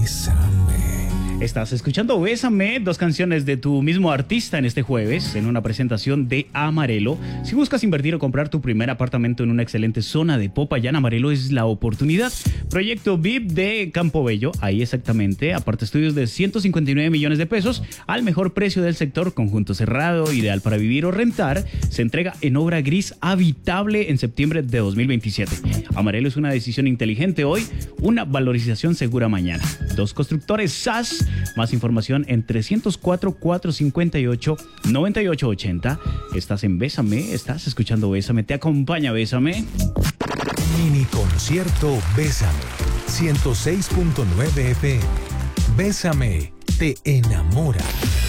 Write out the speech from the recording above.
Bésame. Estás escuchando Bésame, dos canciones de tu mismo artista en este jueves, en una presentación de Amarelo. Si buscas invertir o comprar tu primer apartamento en una excelente zona de Popayán, Amarelo es la oportunidad. Proyecto VIP de Campobello, ahí exactamente, aparte estudios de 159 millones de pesos, al mejor precio del sector, conjunto cerrado, ideal para vivir o rentar. Se entrega en obra gris habitable en septiembre de 2027. Amarelo es una decisión inteligente hoy, una valorización segura mañana. Dos constructores SAS. Más información en 304-458-9880. Estás en Bésame, estás escuchando Bésame, te acompaña Bésame. Mini concierto Bésame. 106.9 FM. Bésame te enamora.